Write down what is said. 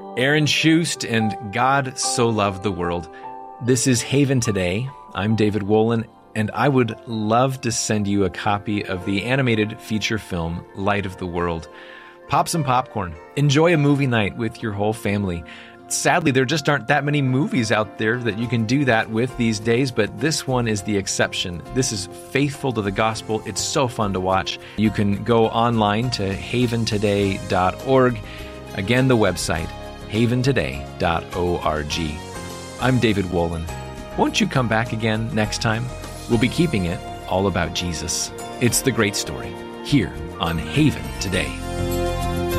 Aaron Shust and God So Loved the World. This is Haven Today. I'm David Wolin, and I would love to send you a copy of the animated feature film, Light of the World. Pop some popcorn. Enjoy a movie night with your whole family. Sadly, there just aren't that many movies out there that you can do that with these days, but this one is the exception. This is faithful to the gospel. It's so fun to watch. You can go online to haventoday.org. Again, the website, haventoday.org. I'm David Wolin. Won't you come back again next time? We'll be keeping it all about Jesus. It's the great story here on Haven Today.